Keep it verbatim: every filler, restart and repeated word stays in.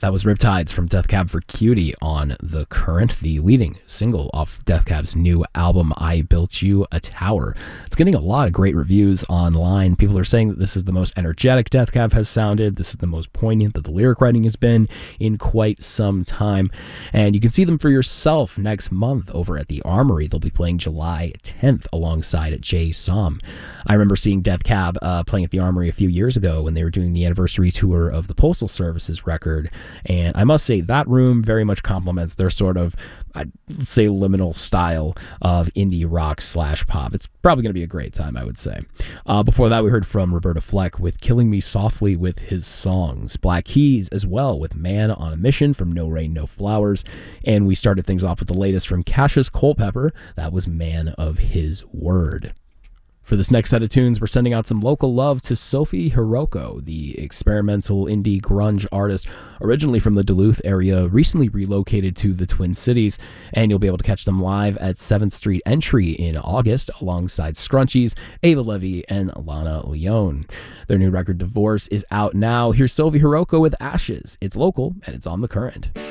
That was Riptides from Death Cab for Cutie on The Current, the leading single off Death Cab's new album, I Built You a Tower. It's getting a lot of great reviews online. People are saying that this is the most energetic Death Cab has sounded. This is the most poignant that the lyric writing has been in quite some time. And you can see them for yourself next month over at the Armory. They'll be playing July tenth alongside Jay Som. I remember seeing Death Cab uh, playing at the Armory a few years ago when they were doing the anniversary tour of the Postal Service's record. And I must say that room very much complements their sort of, I'd say, liminal style of indie rock slash pop. It's probably going to be a great time, I would say. Uh, before that, we heard from Roberta Fleck with Killing Me Softly with His Songs. Black Keys as well with Man on a Mission from No Rain, No Flowers. And we started things off with the latest from Cassius Culpepper. That was Man of His Word. For this next set of tunes, we're sending out some local love to Sophie Hiroko, the experimental indie grunge artist originally from the Duluth area, recently relocated to the Twin Cities, and you'll be able to catch them live at seventh Street Entry in August alongside Scrunchies, Ava Levy, and Lana Leone. Their new record, Divorce, is out now. Here's Sophie Hiroko with Ashes. It's local, and it's on The Current.